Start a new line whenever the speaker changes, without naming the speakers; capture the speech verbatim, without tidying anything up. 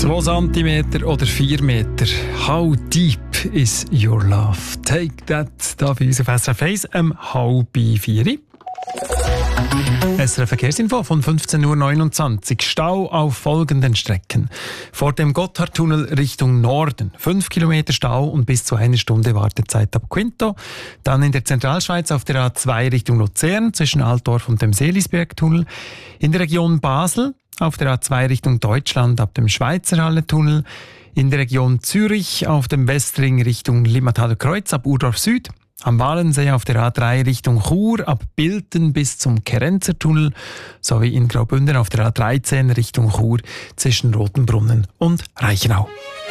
zwei Zentimeter oder vier Meter. How deep is your love? Take that. Da bei uns auf S R F eins um halb vier. S R F Verkehrsinfo von fünfzehn Uhr neunundzwanzig. Stau auf folgenden Strecken. Vor dem Gotthardtunnel Richtung Norden. fünf Kilometer Stau und bis zu einer Stunde Wartezeit ab Quinto. Dann in der Zentralschweiz auf der A zwei Richtung Luzern zwischen Altdorf und dem Seelisbergtunnel. In der Region Basel auf der A zwei Richtung Deutschland ab dem Schweizerhalle-Tunnel. In der Region Zürich auf dem Westring Richtung Limmataler Kreuz ab Urdorf Süd. Am Walensee auf der A drei Richtung Chur ab Bilten bis zum Kerenzertunnel sowie in Graubünden auf der A dreizehn Richtung Chur zwischen Rotenbrunnen und Reichenau.